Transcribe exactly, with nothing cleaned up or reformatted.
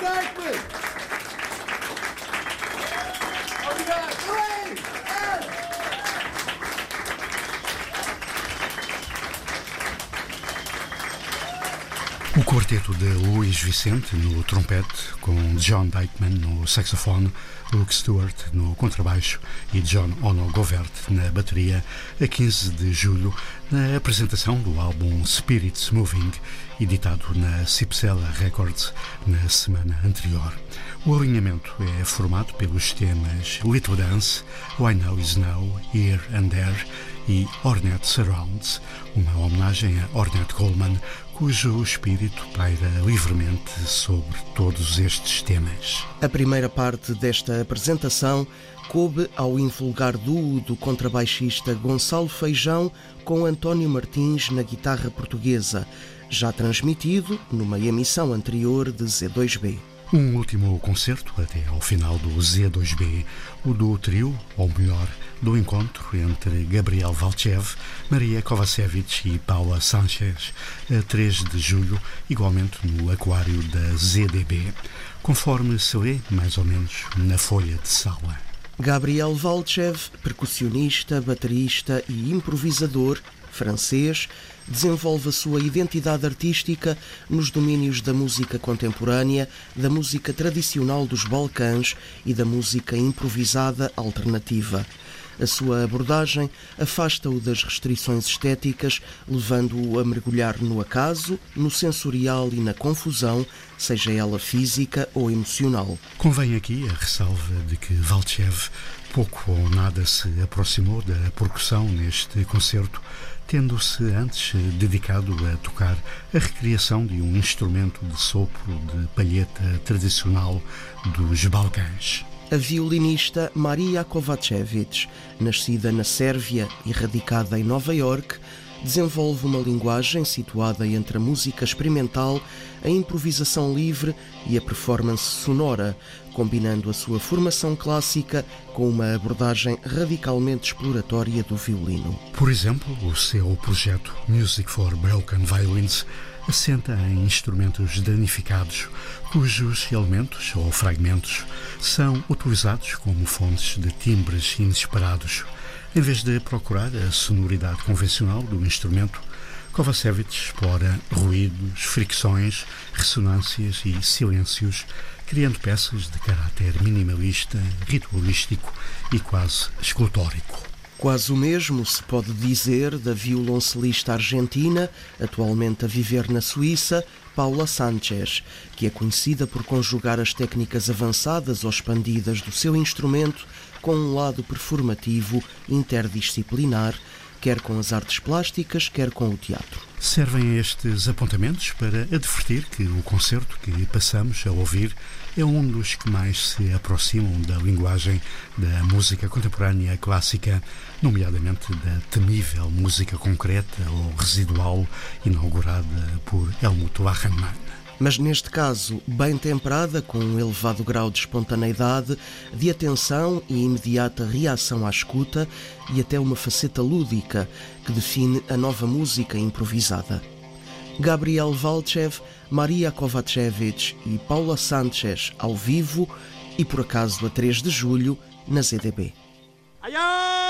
Deichmann! Obrigado! O quarteto de Luís Vicente no trompete, com John Deichmann no saxofone, Luke Stewart no contrabaixo e John Ono Govert na bateria, a quinze de julho, na apresentação do álbum Spirits Moving, editado na Cipsela Records na semana anterior. O alinhamento é formado pelos temas Little Dance, Why Now Is Now, Here and There e Ornette Surrounds, uma homenagem a Ornette Coleman, cujo espírito paira livremente sobre todos estes temas. A primeira parte desta apresentação coube ao invulgar duo do contrabaixista Gonçalo Feijão com António Martins na guitarra portuguesa, já transmitido numa emissão anterior de Z dois B. Um último concerto até ao final do Z dois B, o do trio, ou melhor, do encontro entre Gabriel Valchev, Maria Kovacevic e Paula Sanchez, a três de julho, igualmente no aquário da Z D B, conforme se lê mais ou menos na folha de sala. Gabriel Valchev, percussionista, baterista e improvisador francês, desenvolve a sua identidade artística nos domínios da música contemporânea, da música tradicional dos Balcãs e da música improvisada alternativa. A sua abordagem afasta-o das restrições estéticas, levando-o a mergulhar no acaso, no sensorial e na confusão, seja ela física ou emocional. Convém aqui a ressalva de que Valchev pouco ou nada se aproximou da percussão neste concerto, tendo-se antes dedicado a tocar a recriação de um instrumento de sopro de palheta tradicional dos Balcãs. A violinista Maria Kovacevic, nascida na Sérvia e radicada em Nova Iorque, desenvolve uma linguagem situada entre a música experimental, a improvisação livre e a performance sonora, combinando a sua formação clássica com uma abordagem radicalmente exploratória do violino. Por exemplo, o seu projeto Music for Broken Violins assenta em instrumentos danificados, cujos elementos ou fragmentos são utilizados como fontes de timbres inesperados. Em vez de procurar a sonoridade convencional do instrumento, Kovacevic explora ruídos, fricções, ressonâncias e silêncios, criando peças de caráter minimalista, ritualístico e quase escultórico. Quase o mesmo se pode dizer da violoncelista argentina, atualmente a viver na Suíça, Paula Sanchez, que é conhecida por conjugar as técnicas avançadas ou expandidas do seu instrumento com um lado performativo interdisciplinar, quer com as artes plásticas, quer com o teatro. Servem estes apontamentos para advertir que o concerto que passamos a ouvir é um dos que mais se aproximam da linguagem da música contemporânea clássica, nomeadamente da temível música concreta ou residual inaugurada por Helmut Lachenmann. Mas neste caso, bem temperada, com um elevado grau de espontaneidade, de atenção e imediata reação à escuta e até uma faceta lúdica que define a nova música improvisada. Gabriel Valchev, Maria Kovacevic e Paula Sanchez ao vivo e por acaso a três de julho na Z D B. Aia!